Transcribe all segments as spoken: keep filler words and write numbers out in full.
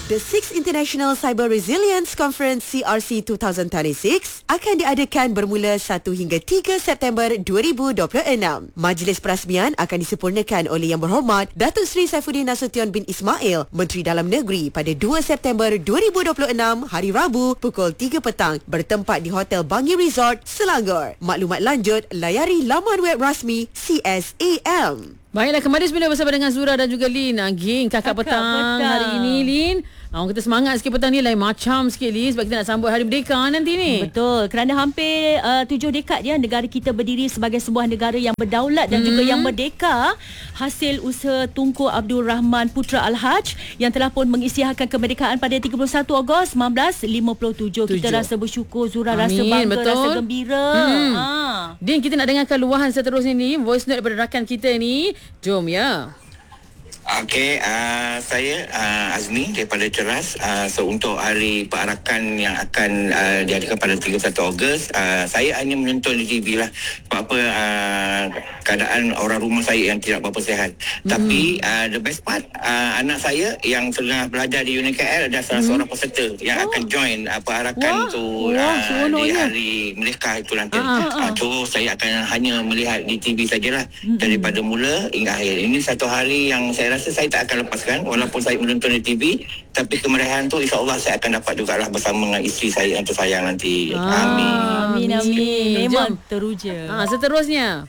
The sixth International Cyber Resilience Conference C R C dua ribu dua puluh enam akan diadakan bermula satu hingga tiga September dua ribu dua puluh enam. Majlis perasmian akan disempurnakan oleh Yang Berhormat Datuk Seri Saifuddin Nasution bin Ismail, Menteri Dalam Negeri, pada dua September dua ribu dua puluh enam, hari Rabu, pukul tiga petang, bertempat di Hotel Bangi Resort, Selangor. Maklumat lanjut, layari laman web rasmi C S A M. Baiklah, kembali semula bersama dengan Zura dan juga Lin. Geng kakak, kakak petang, petang hari ini, Lin. Orang kita semangat sikit petang ni, lain macam sikit, Lin, sebab kita nak sambut Hari Merdeka nanti ni. Betul, kerana hampir uh, tujuh dekad ya negara kita berdiri sebagai sebuah negara yang berdaulat dan hmm. juga yang merdeka, hasil usaha Tunku Abdul Rahman Putra Al-Haj yang telah pun mengisytiharkan kemerdekaan pada tiga puluh satu Ogos seribu sembilan ratus lima puluh tujuh. Tujuh. Kita rasa bersyukur, Zura, Amin, rasa bangga, betul, rasa gembira. Hmm. Ha. Din, kita nak dengarkan luahan seterusnya ni, voice note daripada rakan kita ni. Jom ya. Okey, uh, saya uh, Azmi daripada Ceras. Uh, so untuk hari perarakan yang akan uh, diadakan pada tiga puluh satu Ogos, uh, saya hanya menonton di T V lah. Sebab apa, uh, keadaan orang rumah saya yang tidak berapa sihat. Mm. Tapi uh, the best part, uh, anak saya yang tengah belajar di U N K L adalah salah mm. seorang peserta yang oh. akan join uh, perarakan Wah. tu uh, di hari Merdeka itu nanti. Uh, uh, uh. So saya akan hanya melihat di T V sajalah mm. daripada mula hingga akhir. Ini satu hari yang saya rasa saya tak akan lepaskan walaupun saya menonton di T V, tapi kemeriahan tu insya-Allah saya akan dapat jugalah bersama dengan isteri saya yang tersayang nanti. Ah, amin. Amin amin. Memang teruja. Ah, seterusnya.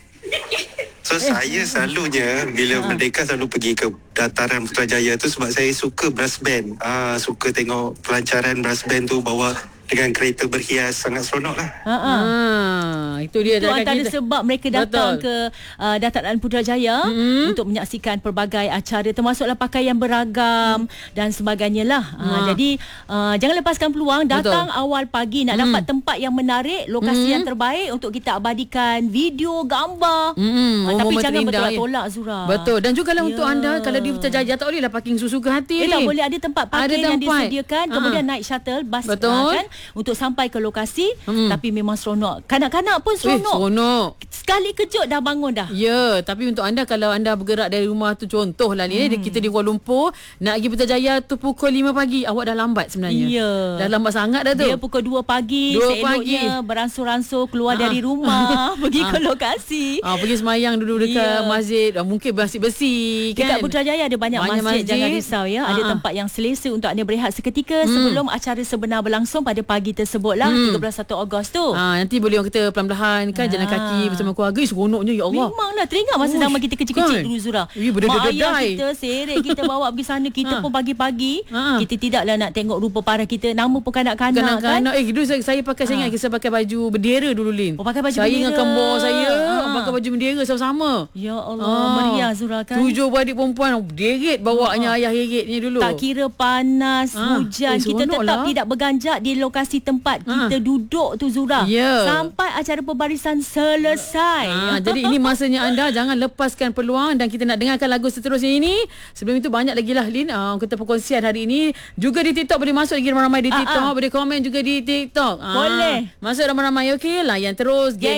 So eh. saya selalunya bila ha. Merdeka selalu pergi ke dataran Putrajaya tu sebab saya suka brass band. Ah, suka tengok pelancaran brass band tu bawa dengan kereta berhias, sangat seronok lah. Ha, ha. Ha, itu dia. Itu antara kita. Sebab mereka datang Betul. ke uh, Dataran Putrajaya mm-hmm. untuk menyaksikan pelbagai acara, termasuklah pakaian beragam mm. dan sebagainya lah. Ha. Ha, jadi uh, jangan lepaskan peluang, datang Betul. awal pagi nak mm. dapat tempat yang menarik, lokasi mm. yang terbaik untuk kita abadikan video, gambar. Mm. Ha, tapi jangan betul-betul tolak, Zura. Betul. Dan juga lah yeah. untuk anda kalau di Putrajaya tak bolehlah parking susu ke hati. Eh, tak boleh, ada tempat parking yang disediakan. Ha. Kemudian naik shuttle bus Betul. kan untuk sampai ke lokasi. hmm. Tapi memang seronok. Kanak-kanak pun seronok. Eh, seronok. Sekali kejut dah bangun dah. Ya, tapi untuk anda kalau anda bergerak dari rumah tu, contohlah ni hmm. kita di Kuala Lumpur nak pergi Putrajaya tu pukul lima pagi, awak dah lambat sebenarnya. Ya. Dah lambat sangat dah tu. Dia pukul dua pagi, dua seeloknya beransur-ansur keluar ha. dari rumah pergi ha. ke lokasi. Ah, ha, pergi semayang dulu dekat ya. masjid. Ah, mungkin bersih-bersih kan. Dekat Putrajaya ada banyak, banyak masjid, masjid, jangan risau ya. Ha. Ada tempat yang selesa untuk anda berehat seketika hmm. sebelum acara sebenar berlangsung pada pagi tersebutlah. hmm. tiga puluh satu Ogos tu. Ha, nanti boleh orang kita perlahan-lahan kan, ha. jalan kaki bersama keluarga. Seronoknya, ya Allah. Memanglah, teringat masa Uish, zaman kita kecil-kecil kan? dulu, Zura. Ya, mak ayah kita seret kita bawa pergi sana. Kita ha. pun pagi-pagi ha. kita tidaklah nak tengok rupa parah kita. Nama pun kanak-kanak, kanak-kanak kan. Eh, dulu saya, saya pakai, saya ingat ha. saya pakai baju bendera dulu, Lin. Oh, pakai baju saya bendera. Saya dengan kembar saya ha. pakai baju bendera sama-sama. Ya Allah, ha. meriah, Zura kan. Tujuh beradik perempuan deret bawanya ha. ayah heretnya dulu. Tak kira panas, ha. hujan, eh, kita tetap lah. tidak berganjak di lokasi tempat ha. kita duduk tu, Zura. Yeah. Sampai acara pembarisan selesai. Ha, jadi ini masanya anda jangan lepaskan peluang, dan kita nak dengarkan lagu seterusnya ini. Sebelum itu banyak lagi lah, Lin, uh, kita perkongsian hari ini. Juga di TikTok boleh masuk lagi ramai-ramai di TikTok. Uh-uh. Boleh komen juga di TikTok. Boleh. Uh, masuk ramai-ramai. Okey, layan terus. Geng